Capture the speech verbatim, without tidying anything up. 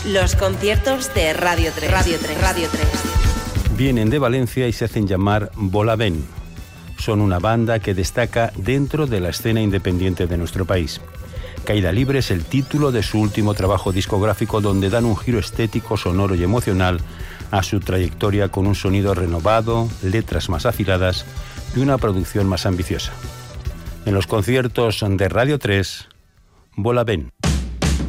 Los conciertos de Radio tres. Radio tres. Radio tres. Vienen de Valencia y se hacen llamar Volaven. Son una banda que destaca dentro de la escena independiente de nuestro país. Caída Libre es el título de su último trabajo discográfico, donde dan un giro estético, sonoro y emocional a su trayectoria, con un sonido renovado, letras más afiladas y una producción más ambiciosa. En los conciertos de Radio tres, Volaven.